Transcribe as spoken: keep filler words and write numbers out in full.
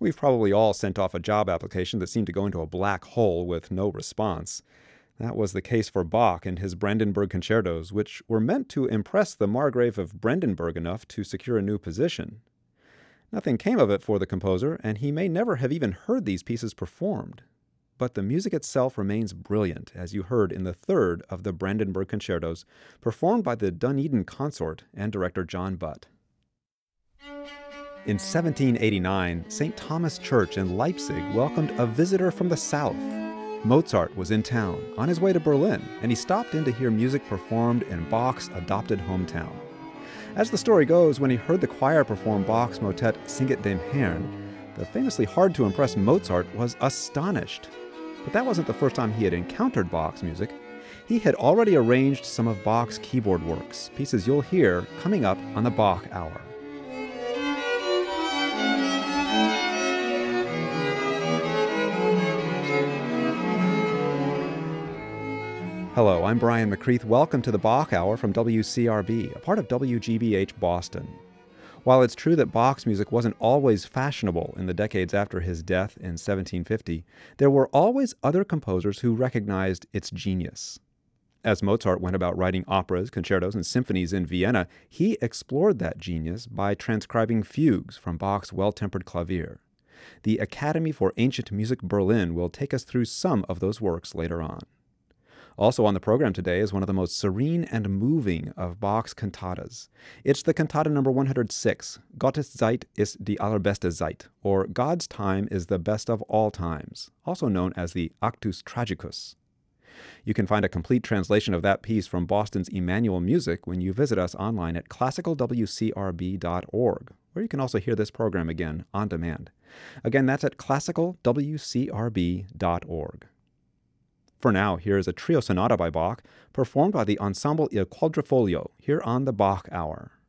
We've probably all sent off a job application that seemed to go into a black hole with no response. That was the case for Bach and his Brandenburg concertos, which were meant to impress the Margrave of Brandenburg enough to secure a new position. Nothing came of it for the composer, and he may never have even heard these pieces performed. But the music itself remains brilliant, as you heard in the third of the Brandenburg concertos, performed by the Dunedin Consort and director John Butt. In seventeen eighty-nine, Saint Thomas Church in Leipzig welcomed a visitor from the south. Mozart was in town, on his way to Berlin, and he stopped in to hear music performed in Bach's adopted hometown. As the story goes, when he heard the choir perform Bach's motet Singet dem Herrn, the famously hard-to-impress Mozart was astonished. But that wasn't the first time he had encountered Bach's music. He had already arranged some of Bach's keyboard works, pieces you'll hear coming up on the Bach Hour. Hello, I'm Brian McCreath. Welcome to the Bach Hour from W C R B, a part of W G B H Boston. While it's true that Bach's music wasn't always fashionable in the decades after his death in seventeen fifty, there were always other composers who recognized its genius. As Mozart went about writing operas, concertos, and symphonies in Vienna, he explored that genius by transcribing fugues from Bach's Well-Tempered Clavier. The Academy for Ancient Music Berlin will take us through some of those works later on. Also on the program today is one of the most serene and moving of Bach's cantatas. It's the cantata number one hundred six, Gottes Zeit ist die allerbeste Zeit, or God's Time is the Best of All Times, also known as the Actus Tragicus. You can find a complete translation of that piece from Boston's Emmanuel Music when you visit us online at classical w c r b dot org, where you can also hear this program again on demand. Again, that's at classical w c r b dot org. For now, here is a trio sonata by Bach, performed by the Ensemble Il Quadrifoglio, here on the Bach Hour.